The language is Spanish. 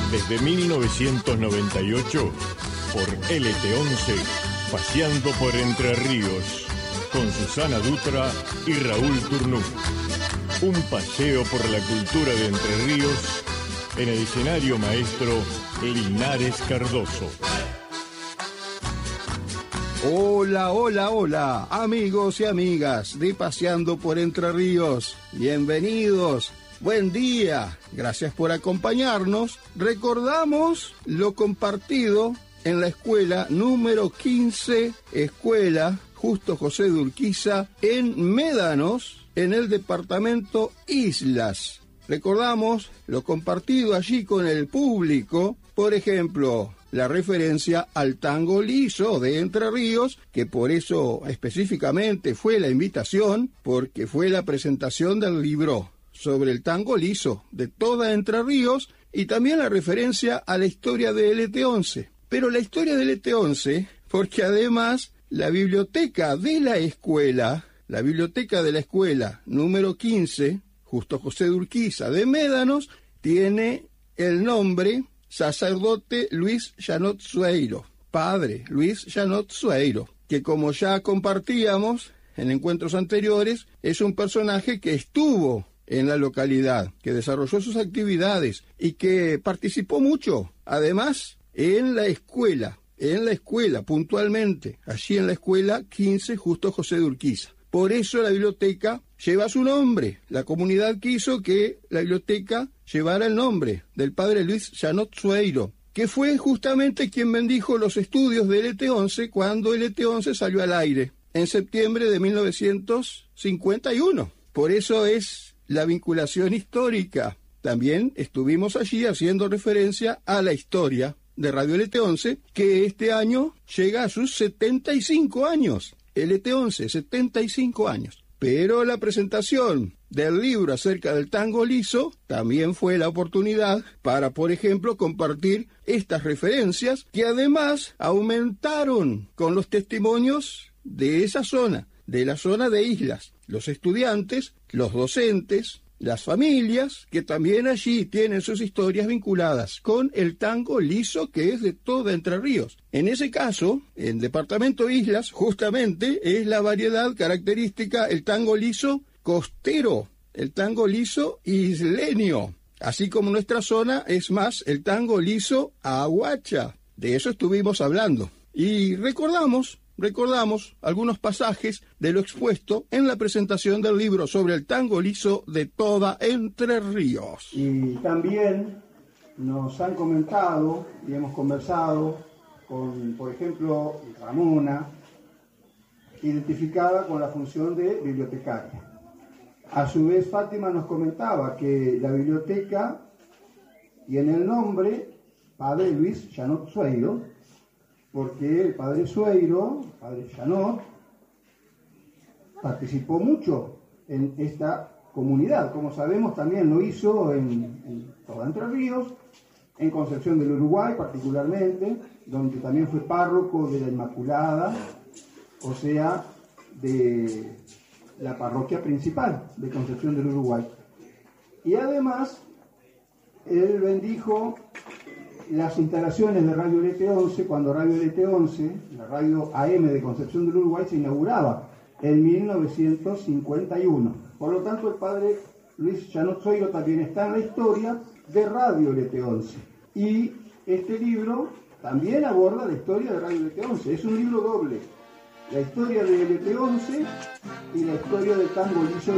Desde 1998, por LT11, paseando por Entre Ríos, con Susana Dutra y Raúl Turnú. Un paseo por la cultura de Entre Ríos, en el escenario maestro Linares Cardoso. Hola, hola, hola, amigos y amigas de Paseando por Entre Ríos. Bienvenidos. Buen día, gracias por acompañarnos. Recordamos lo compartido en la escuela número 15, Escuela Justo José de Urquiza, en Médanos, en el departamento Islas. Recordamos lo compartido allí con el público, por ejemplo, la referencia al tango liso de Entre Ríos, que por eso específicamente fue la invitación, porque fue la presentación del libro sobre el tango liso de toda Entre Ríos, y también la referencia a la historia de LT11. Pero la historia de LT11, porque además la biblioteca de la escuela número 15, Justo José de Urquiza de Médanos, tiene el nombre sacerdote Luis Janot Sueiro, padre Luis Janot Sueiro, que como ya compartíamos en encuentros anteriores, es un personaje que estuvo en la localidad, que desarrolló sus actividades y que participó mucho, además, en la escuela puntualmente, allí en la escuela 15 Justo José de Urquiza. Por eso la biblioteca lleva su nombre. La comunidad quiso que la biblioteca llevara el nombre del padre Luis Janot Sueiro, que fue justamente quien bendijo los estudios de LT11 cuando LT11 salió al aire, en septiembre de 1951. Por eso es la vinculación histórica. También estuvimos allí haciendo referencia a la historia de Radio LT11, que este año llega a sus 75 años. LT11, 75 años. Pero la presentación del libro acerca del tango liso también fue la oportunidad para, por ejemplo, compartir estas referencias que además aumentaron con los testimonios de esa zona, de la zona de Islas. Los estudiantes, los docentes, las familias, que también allí tienen sus historias vinculadas con el tango liso que es de toda Entre Ríos. En ese caso, en departamento Islas, justamente es la variedad característica el tango liso costero, el tango liso isleño, así como nuestra zona es más el tango liso aguacha. De eso estuvimos hablando. Y recordamos algunos pasajes de lo expuesto en la presentación del libro sobre el tango liso de toda Entre Ríos. Y también nos han comentado y hemos conversado con, por ejemplo, Ramona, identificada con la función de bibliotecaria. A su vez, Fátima nos comentaba que la biblioteca tiene el nombre Padre Luis Janot Sueiro, porque el padre Sueiro, el padre Janot, participó mucho en esta comunidad. Como sabemos, también lo hizo en toda Entre Ríos, en Concepción del Uruguay particularmente, donde también fue párroco de la Inmaculada, o sea, de la parroquia principal de Concepción del Uruguay. Y además, él bendijo las instalaciones de Radio LT11 cuando Radio LT11, la radio AM de Concepción del Uruguay, se inauguraba en 1951. Por lo tanto, el padre Luis Janot Sueiro también está en la historia de Radio LT11. Y este libro también aborda la historia de Radio LT11. Es un libro doble. La historia de LT11 y la historia del tango liso